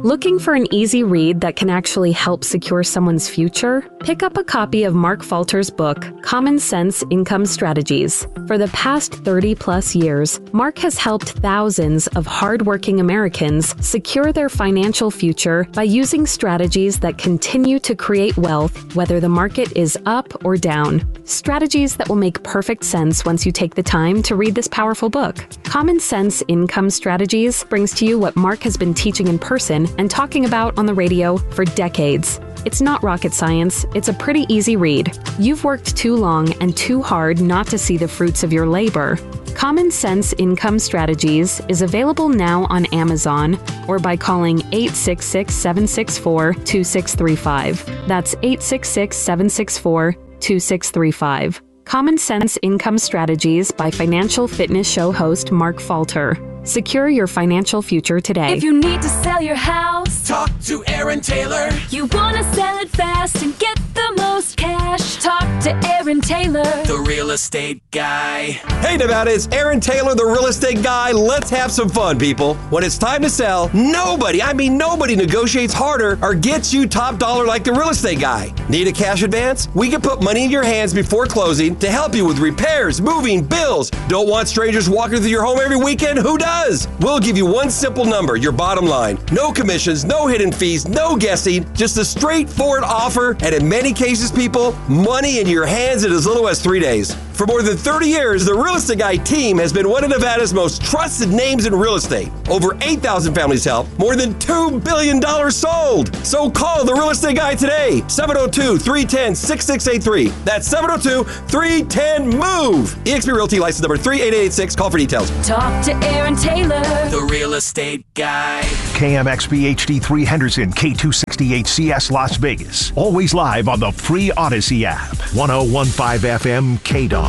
Looking for an easy read that can actually help secure someone's future? Pick up a copy of Mark Falter's book, Common Sense Income Strategies. For the past 30-plus years, Mark has helped thousands of hardworking Americans secure their financial future by using strategies that continue to create wealth, whether the market is up or down. Strategies that will make perfect sense once you take the time to read this powerful book. Common Sense Income Strategies brings to you what Mark has been teaching in person and talking about on the radio for decades. It's not rocket science, it's a pretty easy read. You've worked too long and too hard not to see the fruits of your labor. Common Sense Income Strategies is available now on Amazon or by calling 866-764-2635. That's 866-764-2635. Common Sense Income Strategies by financial fitness show host Mark Falter. Secure your financial future today. If you need to sell your house, talk to Aaron Taylor. You want to sell it fast and get the most cash, talk to Aaron Taylor, the real estate guy. Hey Nevada, it's Aaron Taylor, the real estate guy. Let's have some fun, people. When it's time to sell, nobody negotiates harder or gets you top dollar like the real estate guy. Need a cash advance? We can put money in your hands before closing to help you with repairs, moving, bills. Don't want strangers walking through your home every weekend? Who does? We'll give you one simple number, your bottom line. No commissions, no hidden fees, no guessing, just a straightforward offer. And in many cases, people, money in your hands in as little as 3 days. For more than 30 years, the Real Estate Guy team has been one of Nevada's most trusted names in real estate. Over 8,000 families helped, more than $2 billion sold. So call the Real Estate Guy today, 702-310-6683. That's 702-310-MOVE. eXp Realty license number 38886. Call for details. talk to Aaron Taylor, The real estate guy. KMXP HD3 Henderson, K268CS Las Vegas. Always live on the free Odyssey app. 1015 FM KDON.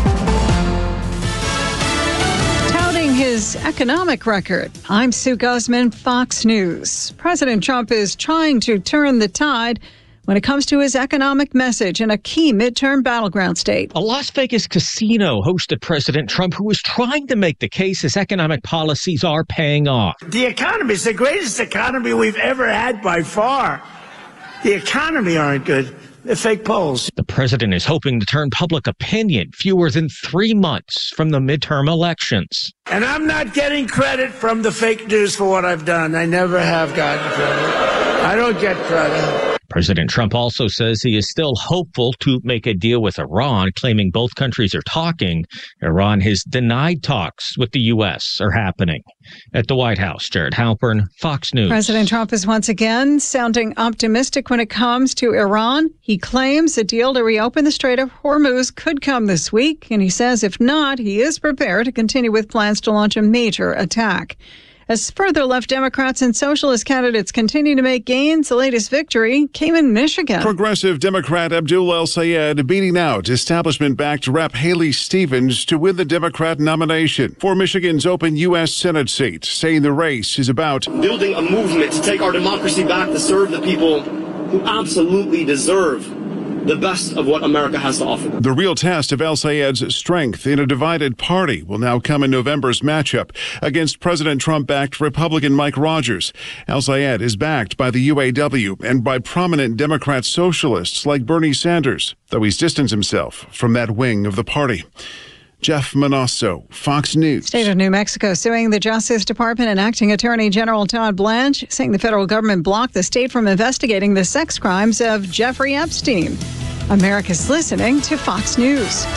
Touting his economic record, I'm Sue Guzman, Fox News. President Trump is trying to turn the tide when it comes to his economic message in a key midterm battleground state. A Las Vegas casino hosted President Trump, who is trying to make the case his economic policies are paying off. The economy is the greatest economy we've ever had by far. The economy aren't good. They're fake polls. The president is hoping to turn public opinion fewer than 3 months from the midterm elections. And I'm not getting credit from the fake news for what I've done. I never have gotten credit. I don't get credit. President Trump also says he is still hopeful to make a deal with Iran, claiming both countries are talking. Iran has denied talks with the U.S. are happening. At the White House, Jared Halpern, Fox News. President Trump is once again sounding optimistic when it comes to Iran. He claims a deal to reopen the Strait of Hormuz could come this week, and he says if not, he is prepared to continue with plans to launch a major attack. As further left Democrats and socialist candidates continue to make gains, the latest victory came in Michigan. Progressive Democrat Abdul El-Sayed beating out establishment-backed Rep. Haley Stevens to win the Democrat nomination for Michigan's open U.S. Senate seat, saying the race is about building a movement to take our democracy back, to serve the people who absolutely deserve the best of what America has to offer. The real test of El-Sayed's strength in a divided party will now come in November's matchup against President Trump-backed Republican Mike Rogers. El-Sayed is backed by the UAW and by prominent Democrat socialists like Bernie Sanders, though he's distanced himself from that wing of the party. Jeff Manasso, Fox News. State of New Mexico suing the Justice Department and Acting Attorney General Todd Blanche, saying the federal government blocked the state from investigating the sex crimes of Jeffrey Epstein. America's listening to Fox News.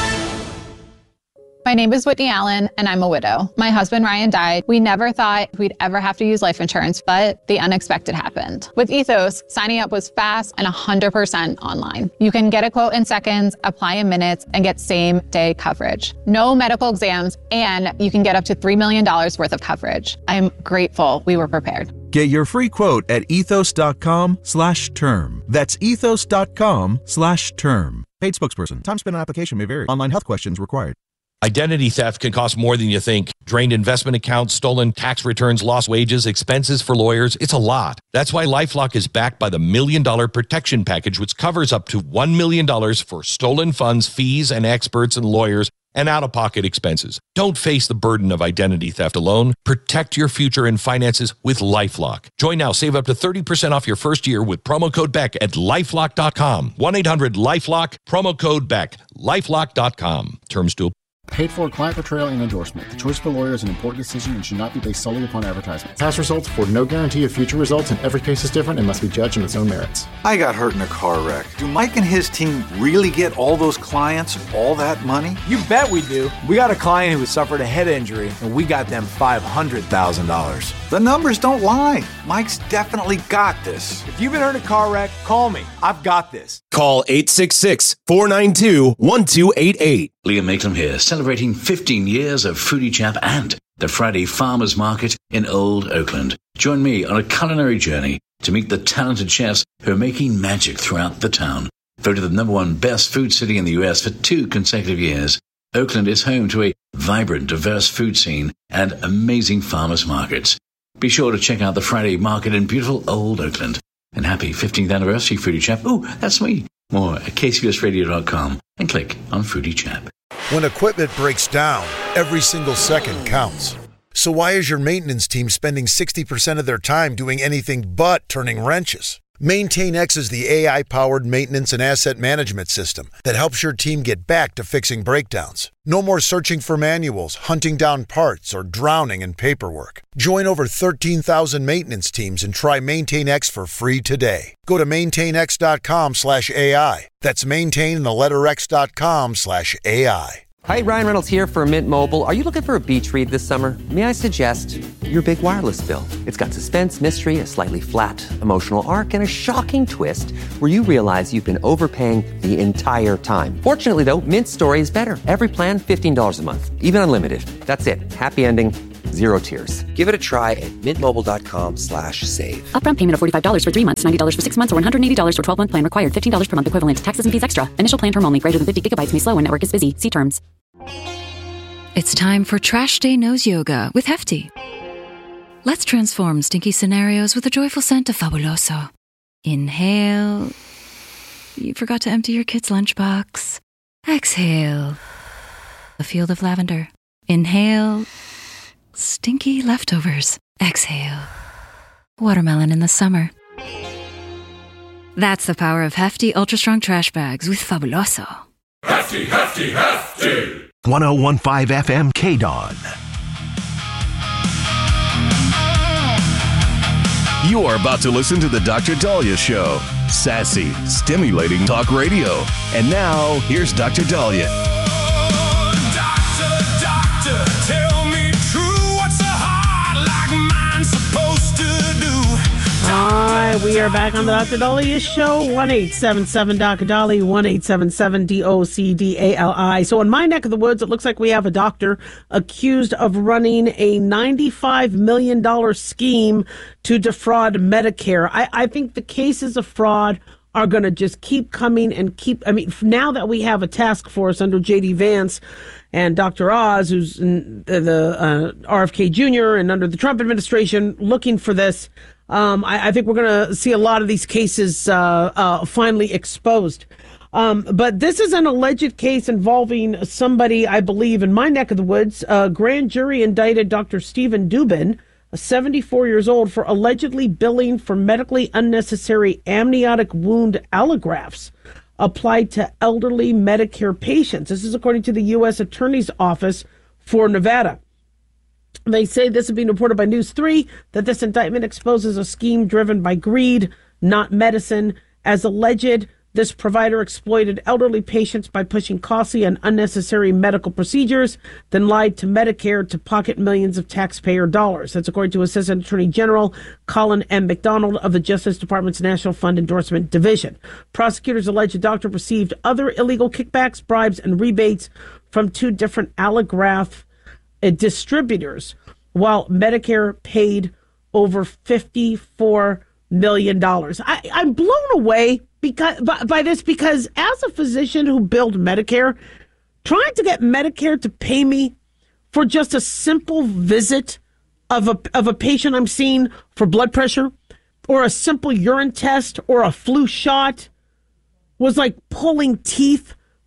My name is Whitney Allen, and I'm a widow. My husband, Ryan, died. We never thought we'd ever have to use life insurance, but the unexpected happened. With Ethos, signing up was fast and 100% online. You can get a quote in seconds, apply in minutes, and get same-day coverage. No medical exams, and you can get up to $3 million worth of coverage. I'm grateful we were prepared. Get your free quote at ethos.com/term. That's ethos.com/term. Paid spokesperson. Time spent on application may vary. Online health questions required. Identity theft can cost more than you think. Drained investment accounts, stolen tax returns, lost wages, expenses for lawyers. It's a lot. That's why LifeLock is backed by the $1 Million Protection Package, which covers up to $1 million for stolen funds, fees, and experts and lawyers and out-of-pocket expenses. Don't face the burden of identity theft alone. Protect your future and finances with LifeLock. Join now. Save up to 30% off your first year with promo code Beck at LifeLock.com. 1-800-LifeLock, promo code Beck. LifeLock.com. Terms to Paid for client portrayal and endorsement. The choice of a lawyer is an important decision and should not be based solely upon advertisement. Past results afford no guarantee of future results, and every case is different and must be judged on its own merits. I got hurt in a car wreck. Do Mike and his team really get all those clients all that money? You bet we do. We got a client who suffered a head injury, and we got them $500,000. The numbers don't lie. Mike's definitely got this. If you've been hurt in a car wreck, call me. I've got this. Call 866-492-1288. Liam Maitland here, celebrating 15 years of Foodie Chap and the Friday Farmers Market in Old Oakland. Join me on a culinary journey to meet the talented chefs who are making magic throughout the town. Voted the #1 best food city in the U.S. for 2 consecutive years, Oakland is home to a vibrant, diverse food scene and amazing farmers markets. Be sure to check out the Friday Market in beautiful Old Oakland. And happy 15th anniversary, Foodie Chap. Ooh, that's me. More at kcbsradio.com and click on Foodie Chap. When equipment breaks down, every single second counts. So why is your maintenance team spending 60% of their time doing anything but turning wrenches? MaintainX is the AI-powered maintenance and asset management system that helps your team get back to fixing breakdowns. No more searching for manuals, hunting down parts, or drowning in paperwork. Join over 13,000 maintenance teams and try MaintainX for free today. Go to maintainx.com/AI. That's maintain and the letter x.com/AI. Hi, Ryan Reynolds here for Mint Mobile. Are you looking for a beach read this summer? May I suggest your big wireless bill? It's got suspense, mystery, a slightly flat, emotional arc, and a shocking twist where you realize you've been overpaying the entire time. Fortunately, though, Mint's story is better. Every plan, $15 a month. Even unlimited. That's it. Happy ending. Zero tears. Give it a try at mintmobile.com/save. Upfront payment of $45 for 3 months, $90 for 6 months, or $180 for 12-month plan required. $15 per month equivalent. Taxes and fees extra. Initial plan term only. Greater than 50 gigabytes may slow when network is busy. See terms. It's time for Trash Day Nose Yoga with Hefty. Let's transform stinky scenarios with a joyful scent of Fabuloso. Inhale. You forgot to empty your kid's lunchbox. Exhale. A field of lavender. Inhale. Stinky leftovers. Exhale. Watermelon in the summer. That's the power of Hefty Ultra Strong Trash Bags with Fabuloso. Hefty, hefty, hefty. 101.5 FM KDON. You are about to listen to the Dr. Dahlia Show. Sassy, stimulating talk radio. And now, here's Dr. Dahlia. Doctor, tell me true. What's a heart like mine supposed to do? All right, we are back on the Dr. Dahlia Show. 1-877-Dr. Dahlia, 1-877-DOCDALI. So in my neck of the woods, it looks like we have a doctor accused of running a $95 million scheme to defraud Medicare. I think the cases of fraud are going to just keep coming and keep. I mean, now that we have a task force under J.D. Vance and Dr. Oz, who's in the RFK Jr. and under the Trump administration looking for this, I think we're going to see a lot of these cases finally exposed. But this is an alleged case involving somebody, I believe, in my neck of the woods. A grand jury indicted Dr. Stephen Dubin, 74 years old, for allegedly billing for medically unnecessary amniotic wound allografts applied to elderly Medicare patients. This is according to the U.S. Attorney's Office for Nevada. They say this is being reported by News 3, that this indictment exposes a scheme driven by greed, not medicine. As alleged, this provider exploited elderly patients by pushing costly and unnecessary medical procedures, then lied to Medicare to pocket millions of taxpayer dollars. That's according to Assistant Attorney General Colin M. McDonald of the Justice Department's National Fund Endorsement Division. Prosecutors allege the doctor received other illegal kickbacks, bribes, and rebates from 2 different allograft distributors, while Medicare paid over $54 million. I'm blown away by this, because as a physician who billed Medicare, trying to get Medicare to pay me for just a simple visit of a patient I'm seeing for blood pressure, or a simple urine test, or a flu shot, was like pulling teeth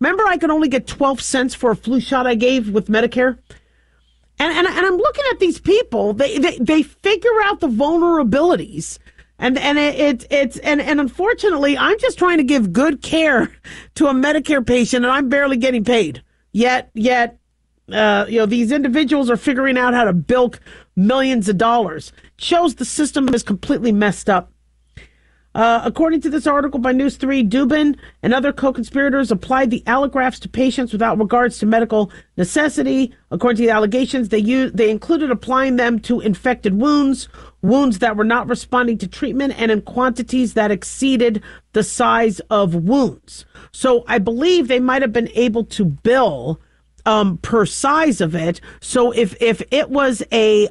Remember, I could only get 12 cents for a flu shot I gave with Medicare? And I'm looking at these people. They figure out the vulnerabilities. And unfortunately, I'm just trying to give good care to a Medicare patient, and I'm barely getting paid. Yet, these individuals are figuring out how to bilk millions of dollars. It shows the system is completely messed up. According to this article by News 3, Dubin and other co-conspirators applied the allografts to patients without regards to medical necessity. According to the allegations, they included applying them to infected wounds that were not responding to treatment, and in quantities that exceeded the size of wounds. So I believe they might have been able to bill per size of it. So if it was a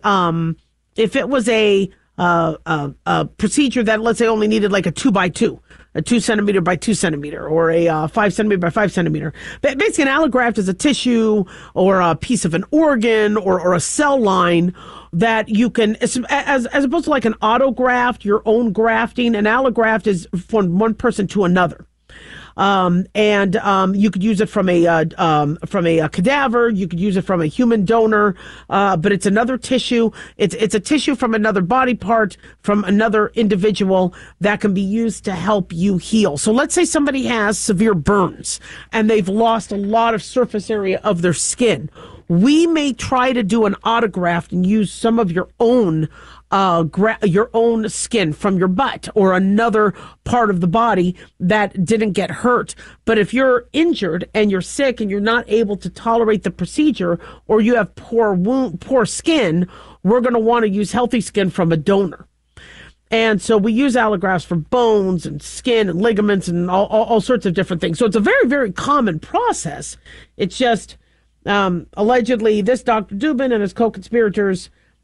procedure that, let's say, only needed like a 2x2, a 2 centimeter by 2 centimeter, or a 5 centimeter by 5 centimeter. Basically, an allograft is a tissue or a piece of an organ or a cell line that you can, as opposed to like an autograft, your own grafting. An allograft is from one person to another. You could use it from a cadaver. You could use it from a human donor, but it's another tissue. It's a tissue from another body part, from another individual, that can be used to help you heal. So let's say somebody has severe burns and they've lost a lot of surface area of their skin. We may try to do an autograft and use some of your own skin from your butt or another part of the body that didn't get hurt. But if you're injured and you're sick and you're not able to tolerate the procedure, or you have poor skin, we're going to want to use healthy skin from a donor. And so we use allografts for bones and skin and ligaments and all sorts of different things. So it's a very, very common process. It's just allegedly this Dr. Dubin and his co-conspirators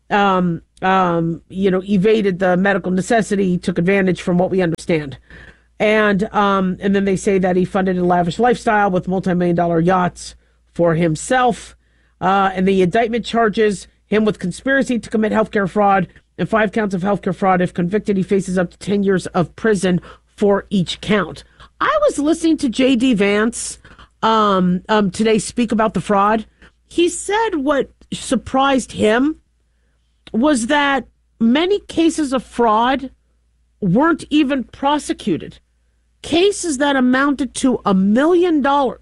evaded the medical necessity, took advantage from what we understand. And then they say that he funded a lavish lifestyle with multi-million-dollar yachts for himself. And the indictment charges him with conspiracy to commit healthcare fraud and 5 counts of healthcare fraud. If convicted, he faces up to 10 years of prison for each count. I was listening to J.D. Vance today speak about the fraud. He said what surprised him was that many cases of fraud weren't even prosecuted. Cases that amounted to $1 million,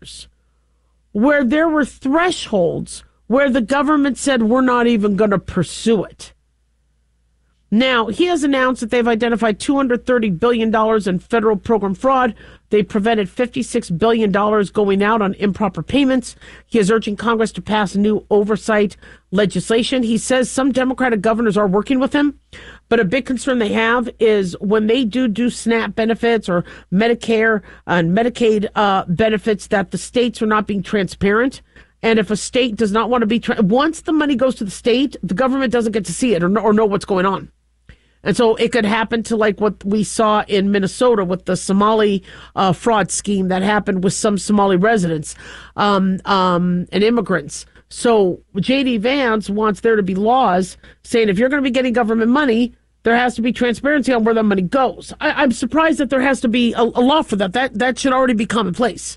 where there were thresholds where the government said, we're not even going to pursue it. Now, he has announced that they've identified $230 billion in federal program fraud. They prevented $56 billion going out on improper payments. He is urging Congress to pass new oversight legislation. He says some Democratic governors are working with him, but a big concern they have is when they do SNAP benefits or Medicare and Medicaid benefits, that the states are not being transparent. And if a state does not want to be, once the money goes to the state, the government doesn't get to see it or know what's going on. And so it could happen to like what we saw in Minnesota with the Somali fraud scheme that happened with some Somali residents and immigrants. So J.D. Vance wants there to be laws saying if you're going to be getting government money, there has to be transparency on where that money goes. I'm surprised that there has to be a law for that. That should already be commonplace.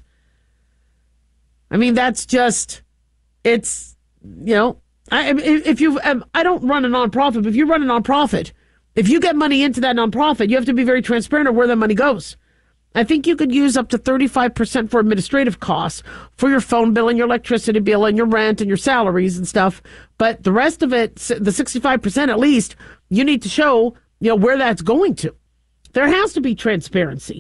I mean, that's just, it's, I don't run a nonprofit, but if you run a nonprofit, if you get money into that nonprofit, you have to be very transparent of where that money goes. I think you could use up to 35% for administrative costs for your phone bill and your electricity bill and your rent and your salaries and stuff. But the rest of it, the 65% at least, you need to show, where that's going to. There has to be transparency.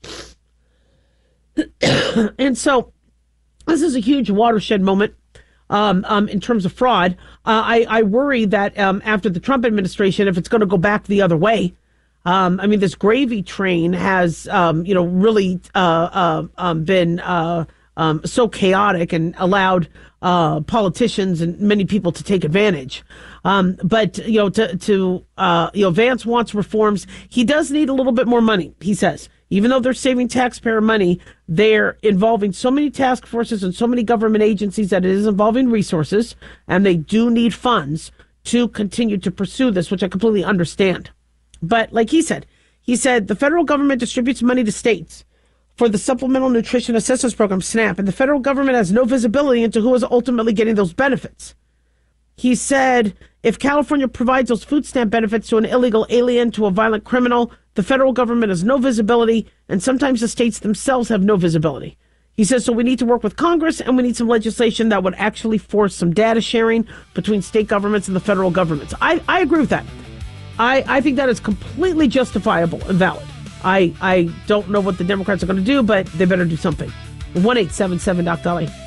And so this is a huge watershed moment. In terms of fraud, I worry that after the Trump administration, if it's going to go back the other way, this gravy train has, really been so chaotic and allowed politicians and many people to take advantage. But Vance wants reforms. He does need a little bit more money, he says. Even though they're saving taxpayer money, they're involving so many task forces and so many government agencies that it is involving resources, and they do need funds to continue to pursue this, which I completely understand. But like he said the federal government distributes money to states for the Supplemental Nutrition Assistance Program, SNAP, and the federal government has no visibility into who is ultimately getting those benefits. He said, if California provides those food stamp benefits to an illegal alien, to a violent criminal, the federal government has no visibility, and sometimes the states themselves have no visibility. He says, so we need to work with Congress, and we need some legislation that would actually force some data sharing between state governments and the federal governments. I agree with that. I think that is completely justifiable and valid. I don't know what the Democrats are going to do, but they better do something. 1-877-Doc Dolly.